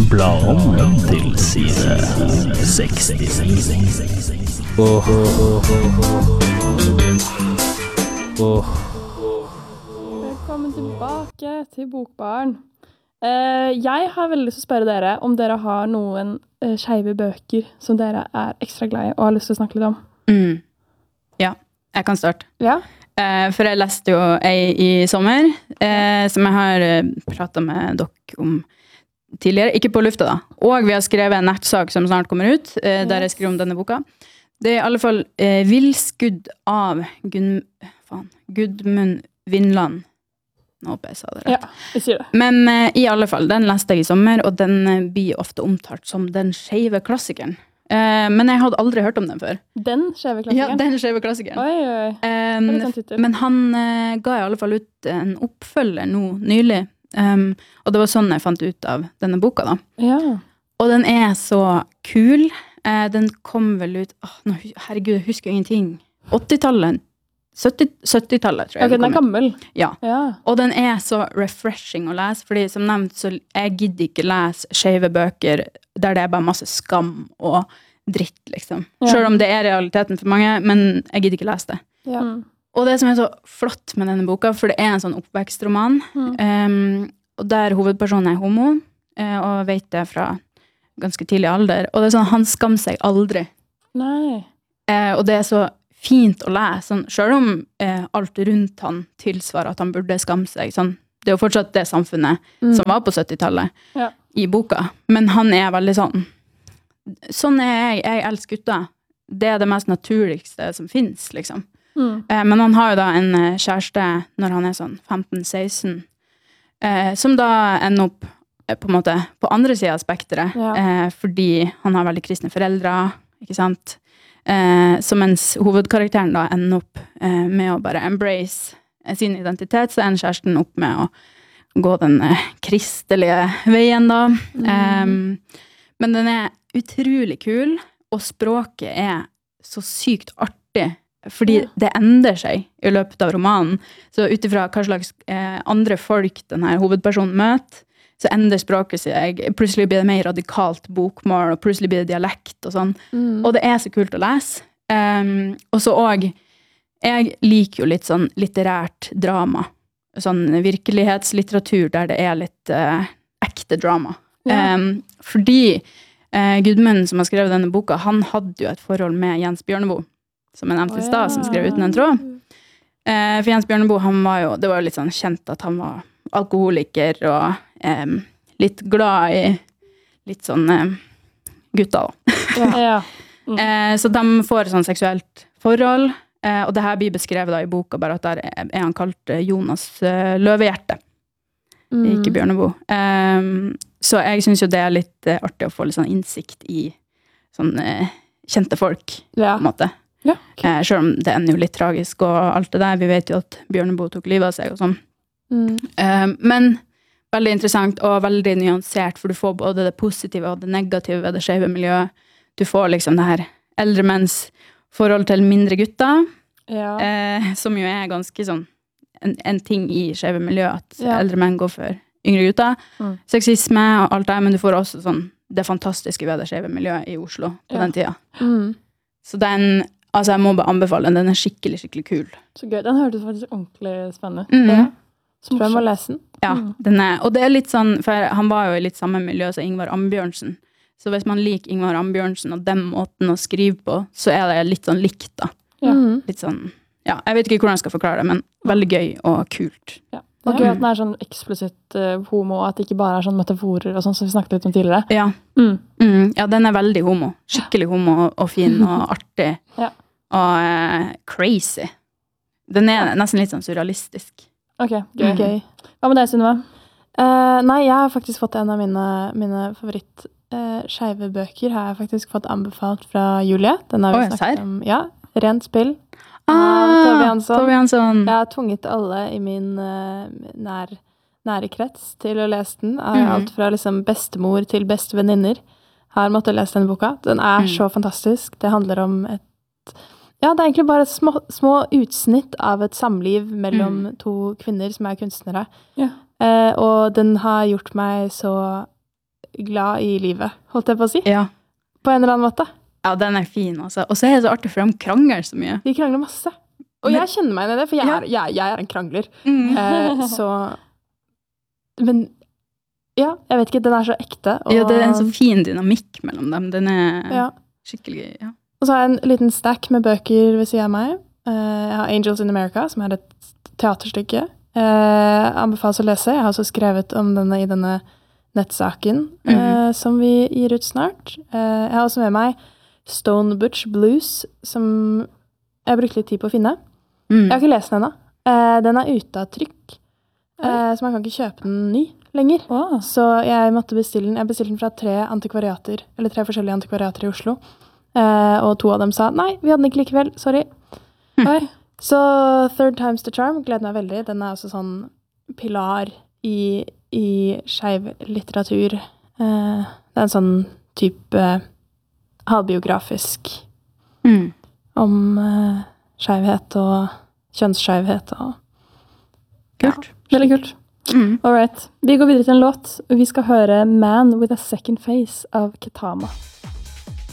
Bla om til side 69. Velkommen tilbake til Bokbaren. Jeg har veldig lyst til å spørre dere om dere har noen skeive bøker som dere er ekstra glad i og har lyst til å snakke litt om. Ja, jeg kan starte. Ja? For jeg leste jo ei i sommer, som jeg har pratet med dere om tidligere, ikke på lufta da. Og vi har skrevet en nettsak som snart kommer ut, der jeg skriver om denne boka. Det er i alle fall Vilskudd av Gudmund Vinland. Nå håper jeg sa det rett. Ja, jeg sier det. Men i alle fall, den leste jeg i sommer, og den blir ofte omtalt som den skeive klassikeren. Men jeg hadde aldri hørt om den før. Den skeive klassikeren? Ja, den skeive klassikeren. Oi. Men han ga i alle fall ut en oppfølger nå nylig. Og det var sånn jeg fant ut av denne boka da. Ja. Og den er så kul. Den kom vel ut, herregud, jeg husker ingenting. 80-tallet, 70-tallet tror jeg. Ok, den er gammel. Ja. Og den er så refreshing å lese, fordi som nevnt, så jeg gidder ikke lese skeive bøker der det er bare masse skam og dritt, liksom. Ja. Selv om det er realiteten for mange, men jeg gidder ikke lese det. Ja. Og det som er så flott med denne boka, for det er en sånn oppvekstroman, og der hovedpersonen er homo, og vet det fra ganske tidlig alder, og det er sånn, han skammer seg aldri. Nei. Og det er så fint å lese, sånn, selv om alt rundt han tilsvarer at han burde skamme seg, sånn, det er jo fortsatt det samfunnet som var på 70-tallet i boka, men han er veldig sånn er jeg elsker gutter. Det er det mest naturligste som finnes, liksom. Men han har jo da en kjæreste når han er sånn 15-16, som da ender opp på en måte på andre siden av spektret, fordi han har veldig kristne foreldre, ikke sant? Så mens hovedkarakteren da ender opp med å bare embrace sin identitet, så ender kjæresten opp med å gå den kristelige veien da. Men den er utrolig kul, og språket er så sykt artig, fordi det endrer seg i løpet av romanen. Så utifra hva slags andre folk denne hovedpersonen møter, så endrer språket seg. Plutselig blir det mer radikalt bokmål, og plutselig blir det dialekt og sånn. Og det er så kult å lese. Og så også, jeg liker jo litt sånn litterært drama. Sånn virkelighetslitteratur der det er litt ekte drama. Fordi Gudmund, som har skrevet denne boka, han hadde jo et forhold med Jens Bjørneboe, som jeg nevnte i sted, som skrev uten en tråd. For Jens Bjørneboe, det var jo litt sånn kjent at han var alkoholiker og litt glad i litt sånn gutter da. Så de får sånn seksuelt forhold, og det her blir beskrevet da i boka, bare at der er han kalt Jonas Løvehjerte, ikke Bjørneboe. Så jeg synes jo det er litt artig å få litt sånn innsikt i sånn kjente folk, på en måte. Selv om det ender jo litt tragisk og alt det der. Vi vet jo at Bjørneboe tok livet av seg og sånn. Men veldig interessant og veldig nyansert, for du får både det positive og det negative ved det skeive miljøet. Du får liksom det her eldre menns forhold til mindre gutter, som jo er ganske sånn en ting i skeive miljø, at eldre menn går for yngre gutter. Sexisme og alt det, men du får også sånn det fantastiske ved det skeive miljøet i Oslo på den tida. Så jeg må bare anbefale den. Den er skikkelig, skikkelig kul. Så gøy. Den hørtes faktisk ordentlig spennende. Så tror jeg må lese den. Ja, den er, og det er litt sånn, for han var jo i litt samme miljø som Ingvar Ambjørnsen. Så hvis man liker Ingvar Ambjørnsen og den måten å skrive på, så er det litt sånn likt da. Litt sånn, jeg vet ikke hvordan jeg skal forklare det, men veldig gøy og kult. Og gøy at den er sånn eksplisitt homo, og at det ikke bare er sånn metaforer og sånn som vi snakket litt om tidligere. Ja, den er veldig homo. Skikkelig homo og fin og artig. Og crazy. Den er nesten litt sånn surrealistisk. Ok, gøy. Hva med deg, Sunniva? Nei, jeg har faktisk fått en av mine favoritt skeive bøker, har jeg faktisk fått anbefalt fra Julie. Den har vi snakket om. Ja, Rent spill. Tove Jansson. Jeg har tvunget alle i min nære krets til å lese den. Alt fra liksom bestemor til beste venninner har måttet lese denne boka. Den er så fantastisk. Det handler om det er egentlig bare små utsnitt av et samliv mellom to kvinner som er kunstnere. Og den har gjort meg så glad i livet, holdt jeg på å si. Ja. På en eller annen måte. Ja, den er fin, altså. Og så er det så artig, for de krangler så mye. De krangler masse. Og jeg kjenner meg igjen i det, for jeg er en krangler. Så... Men... Ja, jeg vet ikke, den er så ekte. Og... Ja, det er en så fin dynamikk mellom dem. Den er skikkelig, ja. Og så har jeg en liten stack med bøker ved siden av meg. Jeg har Angels in America, som er et teaterstykke. Anbefales å lese. Jeg har også skrevet om denne i denne nettsaken, som vi gir ut snart. Jeg har også med meg Stone Butch Blues, som jeg brukte litt tid på å finne. Jeg har ikke lest den ennå. Den er ute av trykk, så man kan ikke kjøpe den ny lenger. Så jeg måtte bestille den. Jeg bestilte den fra 3 forskjellige antikvariater i Oslo. Og 2 av dem sa, nei, vi hadde den ikke likevel, sorry. Så Third Time's the Charm gleder meg veldig. Den er også sånn pilar i skeiv litteratur. Det er en sånn type halvbiografisk om skeivhet og kjønnsskjevhet og kult. Veldig kult. All right. Vi går videre til en låt, og vi skal høre Man with a Second Face av Ketama.